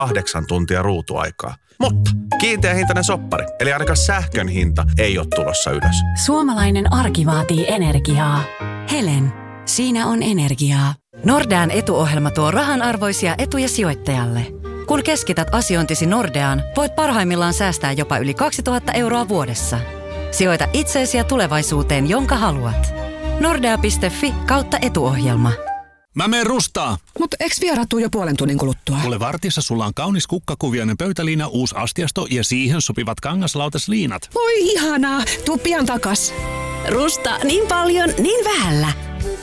8 tuntia ruutuaikaa. Mutta kiinteä hintainen soppari, eli ainakaan sähkön hinta ei ole tulossa ylös. Suomalainen arki vaatii energiaa. Helen, siinä on energiaa. Nordean etuohjelma tuo rahanarvoisia etuja sijoittajalle. Kun keskität asiointisi Nordeaan, voit parhaimmillaan säästää jopa yli 2000 euroa vuodessa. Sijoita itseesi ja tulevaisuuteen, jonka haluat. Nordea.fi/etuohjelma. Mä meen rustaa. Mut eks vieraat tuu jo puolen tunnin kuluttua? Kuule, vartissa sulla on kaunis kukkakuvioinen pöytäliina, uusi astiasto ja siihen sopivat kangaslautasliinat. Oi ihanaa, tuu pian takas. Rusta niin paljon, niin vähällä.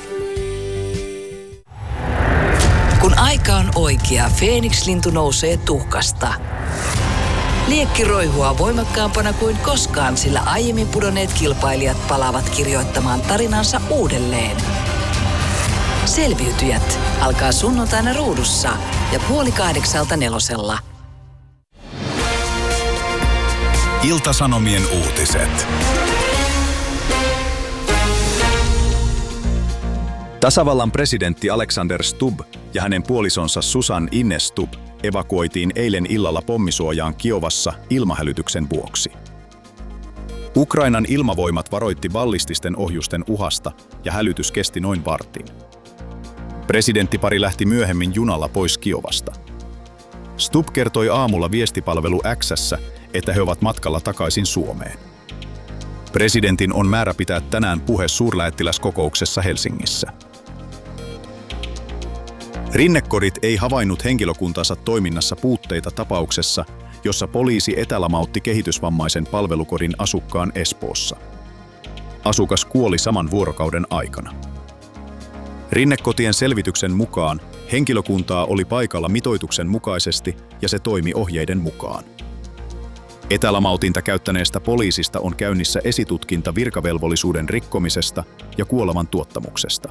Kun aika on oikea, Feeniks-lintu nousee tuhkasta. Liekki roihua voimakkaampana kuin koskaan, sillä aiemmin pudonneet kilpailijat palaavat kirjoittamaan tarinansa uudelleen. Selviytyjät alkaa sunnuntaina Ruudussa ja 7:30 Nelosella. Ilta-Sanomien uutiset. Tasavallan presidentti Alexander Stubb ja hänen puolisonsa Susan Ines Stubb evakuoitiin eilen illalla pommisuojaan Kiovassa ilmahälytyksen vuoksi. Ukrainan ilmavoimat varoitti ballististen ohjusten uhasta ja hälytys kesti noin vartin. Presidenttipari lähti myöhemmin junalla pois Kiovasta. Stubb kertoi aamulla viestipalvelu X:ssä, että he ovat matkalla takaisin Suomeen. Presidentin on määrä pitää tänään puhe suurlähettiläskokouksessa Helsingissä. Rinnekodit ei havainnut henkilökuntansa toiminnassa puutteita tapauksessa, jossa poliisi etälamautti kehitysvammaisen palvelukodin asukkaan Espoossa. Asukas kuoli saman vuorokauden aikana. Rinnekotien selvityksen mukaan henkilökuntaa oli paikalla mitoituksen mukaisesti ja se toimi ohjeiden mukaan. Etälamautinta käyttäneestä poliisista on käynnissä esitutkinta virkavelvollisuuden rikkomisesta ja kuoleman tuottamuksesta.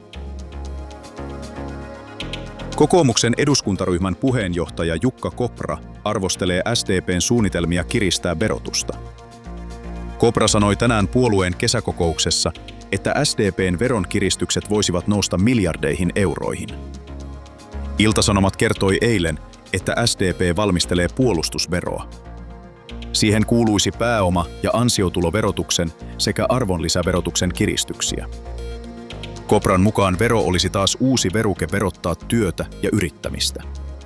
Kokoomuksen eduskuntaryhmän puheenjohtaja Jukka Kopra arvostelee SDP:n suunnitelmia kiristää verotusta. Kopra sanoi tänään puolueen kesäkokouksessa, että SDP:n veronkiristykset voisivat nousta miljardeihin euroihin. Ilta-Sanomat kertoi eilen, että SDP valmistelee puolustusveroa. Siihen kuuluisi pääoma- ja ansiotuloverotuksen sekä arvonlisäverotuksen kiristyksiä. Kopran mukaan vero olisi taas uusi veruke verottaa työtä ja yrittämistä.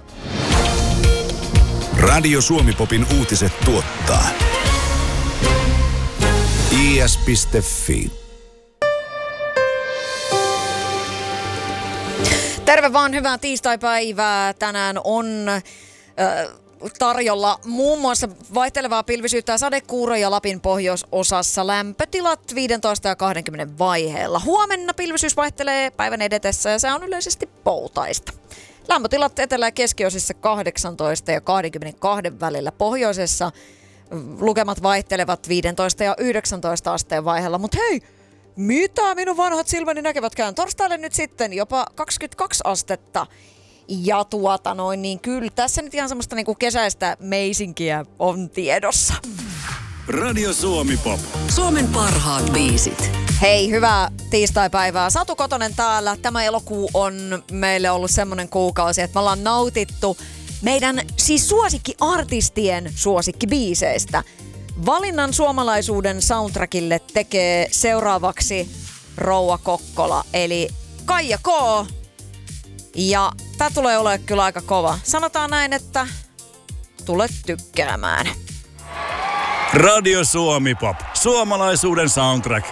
Radio Suomi-popin uutiset tuottaa is.fi. Terve vaan, hyvää tiistaipäivää. Tänään on tarjolla muun muassa vaihtelevaa pilvisyyttä ja sadekuuroja Lapin pohjoisosassa. Lämpötilat 15 ja 20 vaiheella. Huomenna pilvisyys vaihtelee päivän edetessä ja se on yleisesti poutaista. Lämpötilat etelä- ja keskiosissa 18 ja 22 välillä. Pohjoisessa lukemat vaihtelevat 15 ja 19 asteen vaiheella. Mutta hei, mitä minun vanhat silmäni näkevätkään? Torstaille nyt sitten jopa 22 astetta. Ja niin kyllä tässä nyt ihan semmoista niinku kesäistä meisinkiä on tiedossa. Radio Suomi Pop. Suomen parhaat biisit. Hei, hyvää tiistaipäivää. Satu Kotonen täällä. Tämä elokuu on meille ollut semmoinen kuukausi, että me ollaan nautittu meidän siis suosikkiartistien suosikkibiiseistä. Valinnan suomalaisuuden soundtrackille tekee seuraavaksi Rouva Kokkola, eli Kaija K. Ja tää tulee olemaan kyllä aika kova. Sanotaan näin, että tulet tykkäämään. Radio Suomi Pop. Suomalaisuuden soundtrack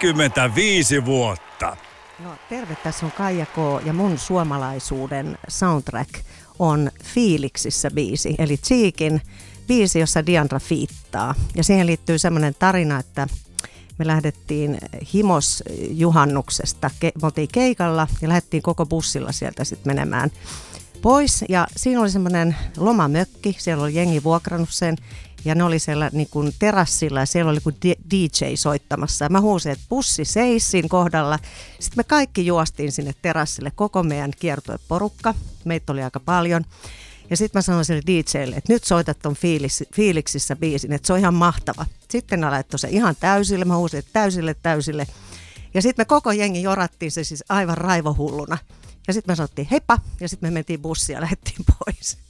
25 vuotta. No terve, tässä on Kaija K. ja mun suomalaisuuden soundtrack on Fiiliksissä biisi. Eli Cheekin biisi, jossa Diandra fiittaa. Ja siihen liittyy semmoinen tarina, että me lähdettiin himosjuhannuksesta. Me oltiin keikalla ja lähdettiin koko bussilla sieltä sitten menemään pois. Ja siinä oli semmoinen lomamökki, siellä oli jengi vuokrannut sen. Ja ne oli siellä niin kuin terassilla ja siellä oli kuin DJ soittamassa. Ja mä huusin, että bussi seissin kohdalla. Sitten me kaikki juostiin sinne terassille, koko meidän kiertueporukka. Meitä oli aika paljon. Ja sitten mä sanoin sille DJlle, että nyt soitat ton Fiiliksissä biisin, että se on ihan mahtava. Sitten ne laittoi se ihan täysille, mä huusin, että täysille. Ja sitten me koko jengi jorattiin se siis aivan raivohulluna. Ja sitten me sanottiin heippa, ja sitten me mentiin bussiin ja lähdettiin pois.